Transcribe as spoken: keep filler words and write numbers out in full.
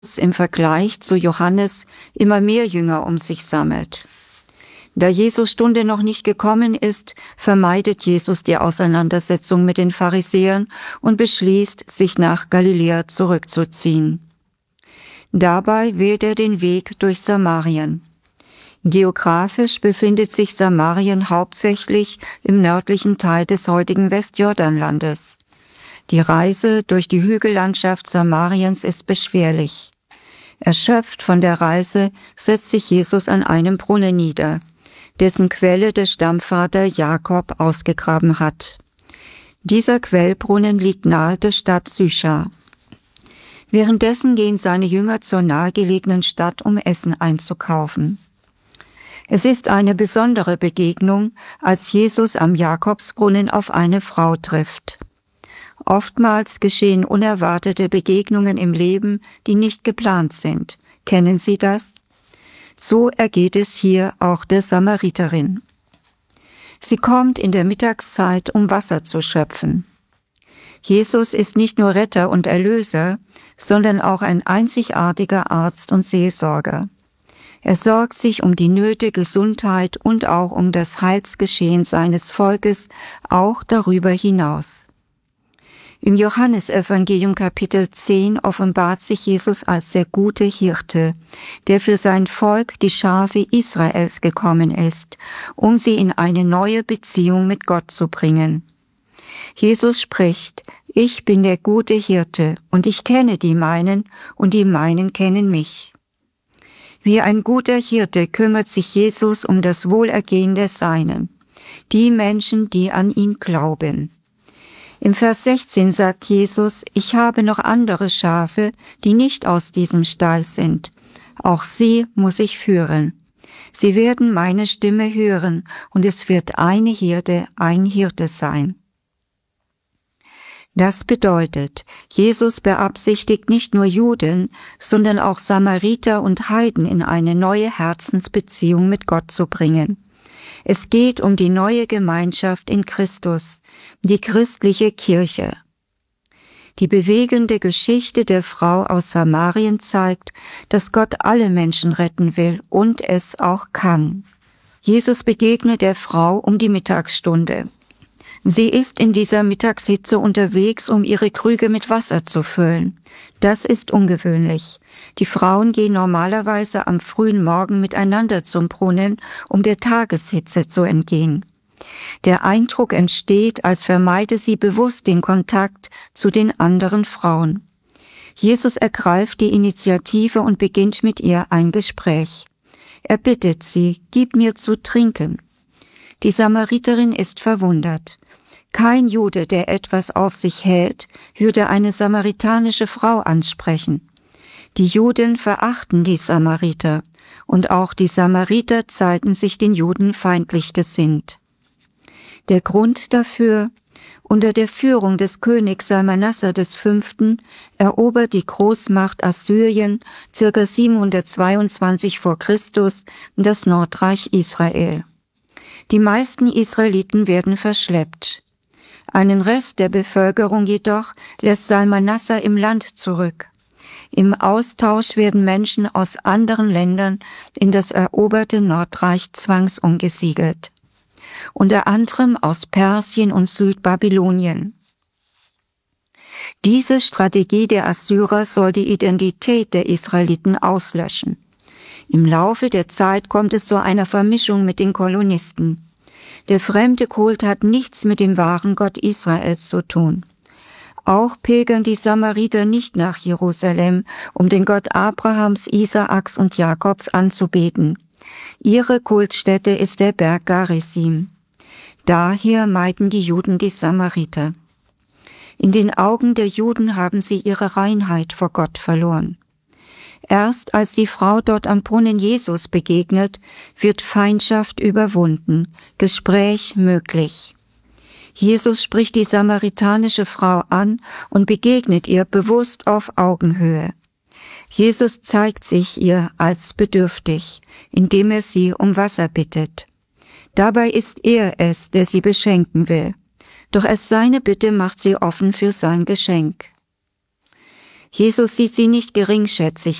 im Vergleich zu Johannes immer mehr Jünger um sich sammelt. Da Jesu Stunde noch nicht gekommen ist, vermeidet Jesus die Auseinandersetzung mit den Pharisäern und beschließt, sich nach Galiläa zurückzuziehen. Dabei wählt er den Weg durch Samarien. Geografisch befindet sich Samarien hauptsächlich im nördlichen Teil des heutigen Westjordanlandes. Die Reise durch die Hügellandschaft Samariens ist beschwerlich. Erschöpft von der Reise setzt sich Jesus an einem Brunnen nieder, dessen Quelle der Stammvater Jakob ausgegraben hat. Dieser Quellbrunnen liegt nahe der Stadt Sychar. Währenddessen gehen seine Jünger zur nahegelegenen Stadt, um Essen einzukaufen. Es ist eine besondere Begegnung, als Jesus am Jakobsbrunnen auf eine Frau trifft. Oftmals geschehen unerwartete Begegnungen im Leben, die nicht geplant sind. Kennen Sie das? So ergeht es hier auch der Samariterin. Sie kommt in der Mittagszeit, um Wasser zu schöpfen. Jesus ist nicht nur Retter und Erlöser, sondern auch ein einzigartiger Arzt und Seelsorger. Er sorgt sich um die Nöte, Gesundheit und auch um das Heilsgeschehen seines Volkes, auch darüber hinaus. Im Johannesevangelium Kapitel zehn offenbart sich Jesus als der gute Hirte, der für sein Volk, die Schafe Israels, gekommen ist, um sie in eine neue Beziehung mit Gott zu bringen. Jesus spricht: Ich bin der gute Hirte, und ich kenne die meinen, und die meinen kennen mich. Wie ein guter Hirte kümmert sich Jesus um das Wohlergehen der Seinen, die Menschen, die an ihn glauben. Im Vers sechzehn sagt Jesus: Ich habe noch andere Schafe, die nicht aus diesem Stall sind. Auch sie muss ich führen. Sie werden meine Stimme hören, und es wird eine Hirte, ein Hirte sein. Das bedeutet, Jesus beabsichtigt nicht nur Juden, sondern auch Samariter und Heiden in eine neue Herzensbeziehung mit Gott zu bringen. Es geht um die neue Gemeinschaft in Christus, die christliche Kirche. Die bewegende Geschichte der Frau aus Samarien zeigt, dass Gott alle Menschen retten will und es auch kann. Jesus begegnet der Frau um die Mittagsstunde. Sie ist in dieser Mittagshitze unterwegs, um ihre Krüge mit Wasser zu füllen. Das ist ungewöhnlich. Die Frauen gehen normalerweise am frühen Morgen miteinander zum Brunnen, um der Tageshitze zu entgehen. Der Eindruck entsteht, als vermeide sie bewusst den Kontakt zu den anderen Frauen. Jesus ergreift die Initiative und beginnt mit ihr ein Gespräch. Er bittet sie: Gib mir zu trinken. Die Samariterin ist verwundert. Kein Jude, der etwas auf sich hält, würde eine samaritanische Frau ansprechen. Die Juden verachten die Samariter, und auch die Samariter zeigten sich den Juden feindlich gesinnt. Der Grund dafür: Unter der Führung des Königs Salmanassar des Fünften erobert die Großmacht Assyrien ca. siebenhundertzweiundzwanzig vor Christus das Nordreich Israel. Die meisten Israeliten werden verschleppt. Einen Rest der Bevölkerung jedoch lässt Salmanassar im Land zurück. Im Austausch werden Menschen aus anderen Ländern in das eroberte Nordreich zwangsumgesiedelt, unter anderem aus Persien und Südbabylonien. Diese Strategie der Assyrer soll die Identität der Israeliten auslöschen. Im Laufe der Zeit kommt es zu einer Vermischung mit den Kolonisten. Der fremde Kult hat nichts mit dem wahren Gott Israels zu tun. Auch pilgern die Samariter nicht nach Jerusalem, um den Gott Abrahams, Isaaks und Jakobs anzubeten. Ihre Kultstätte ist der Berg Garizim. Daher meiden die Juden die Samariter. In den Augen der Juden haben sie ihre Reinheit vor Gott verloren. Erst als die Frau dort am Brunnen Jesus begegnet, wird Feindschaft überwunden, Gespräch möglich. Jesus spricht die samaritanische Frau an und begegnet ihr bewusst auf Augenhöhe. Jesus zeigt sich ihr als bedürftig, indem er sie um Wasser bittet. Dabei ist er es, der sie beschenken will. Doch erst seine Bitte macht sie offen für sein Geschenk. Jesus sieht sie nicht geringschätzig